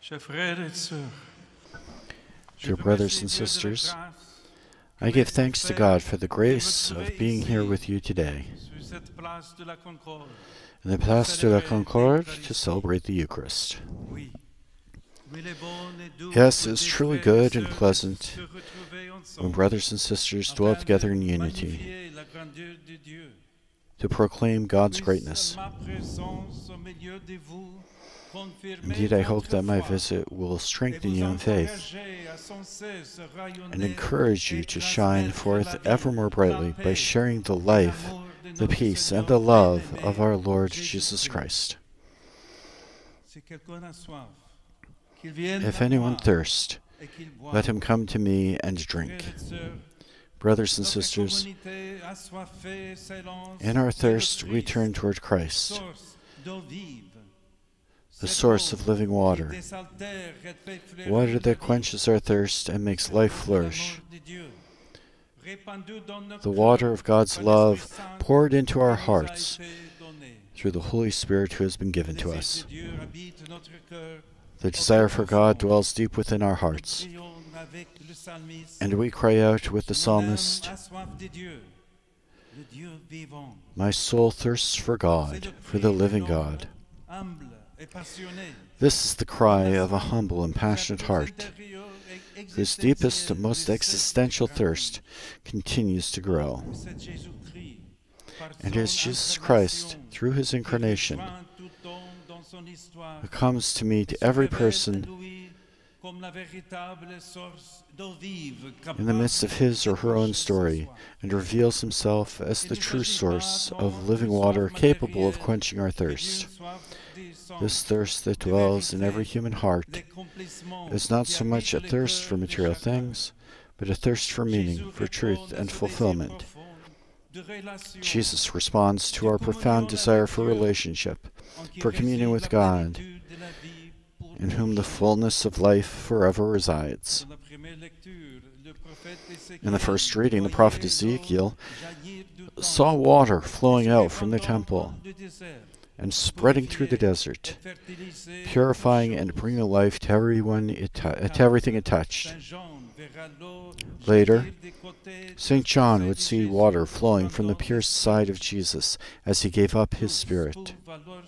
Dear brothers and sisters, I give thanks to God for the grace of being here with you today in the Place de la Concorde to celebrate the Eucharist. Yes, it is truly good and pleasant when brothers and sisters dwell together in unity to proclaim God's greatness. Indeed, I hope that my visit will strengthen you in faith and encourage you to shine forth ever more brightly by sharing the life, the peace, and the love of our Lord Jesus Christ. If anyone thirst, let him come to me and drink. Brothers and sisters, in our thirst we turn toward Christ, the source of living water, water that quenches our thirst and makes life flourish. The water of God's love poured into our hearts through the Holy Spirit who has been given to us. The desire for God dwells deep within our hearts, and we cry out with the psalmist, "My soul thirsts for God, for the living God." This is the cry of a humble and passionate heart, whose deepest and most existential thirst continues to grow. And it is Jesus Christ, through his incarnation, who comes to meet every person in the midst of his or her own story and reveals himself as the true source of living water capable of quenching our thirst. This thirst that dwells in every human heart is not so much a thirst for material things, but a thirst for meaning, for truth, and fulfillment. Jesus responds to our profound desire for relationship, for communion with God, in whom the fullness of life forever resides. In the first reading, the prophet Ezekiel saw water flowing out from the temple and spreading through the desert, purifying and bringing life to everything it touched. Later, St. John would see water flowing from the pierced side of Jesus as he gave up his spirit.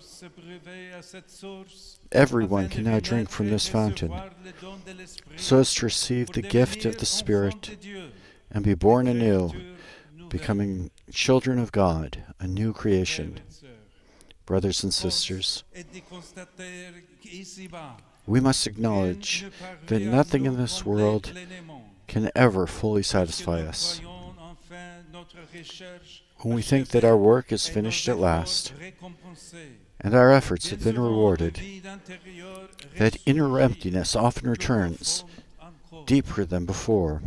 Everyone can now drink from this fountain, so as to receive the gift of the Spirit and be born anew, becoming children of God, a new creation. Brothers and sisters, we must acknowledge that nothing in this world can ever fully satisfy us. When we think that our work is finished at last, and our efforts have been rewarded, that inner emptiness often returns, deeper than before.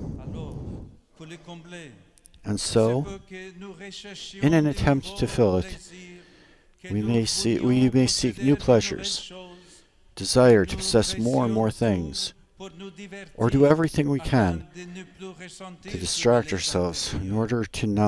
And so, in an attempt to fill it, we may seek new pleasures, desire to possess more and more things, or do everything we can to distract ourselves in order to numb